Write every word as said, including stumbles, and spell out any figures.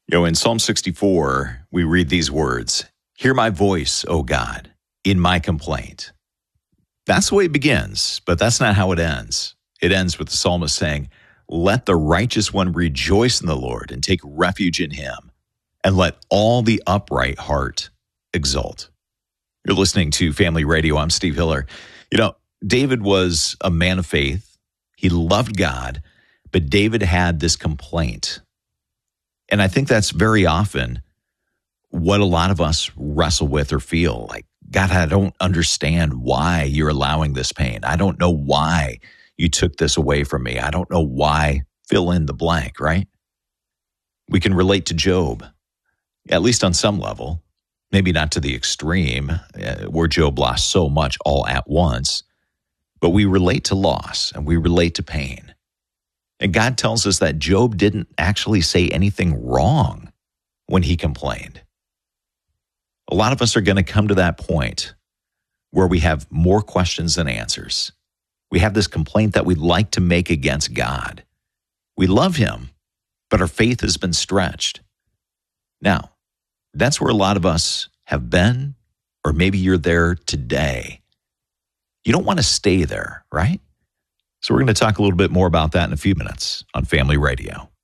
You know, in Psalm sixty-four, we read these words, "Hear my voice, O God, in my complaint." That's the way it begins, but that's not how it ends. It ends with the psalmist saying, "Let the righteous one rejoice in the Lord and take refuge in him, and let all the upright heart exult." You're listening to Family Radio. I'm Steve Hiller. You know, David was a man of faith. He loved God, but David had this complaint. And I think that's very often what a lot of us wrestle with or feel like, God, I don't understand why you're allowing this pain. I don't know why you took this away from me. I don't know why, fill in the blank, right? We can relate to Job, at least on some level, maybe not to the extreme uh, where Job lost so much all at once, but we relate to loss and we relate to pain. And God tells us that Job didn't actually say anything wrong when he complained. A lot of us are going to come to that point where we have more questions than answers. We have this complaint that we'd like to make against God. We love him, but our faith has been stretched. Now, that's where a lot of us have been, or maybe you're there today. You don't want to stay there, right? So we're going to talk a little bit more about that in a few minutes on Family Radio.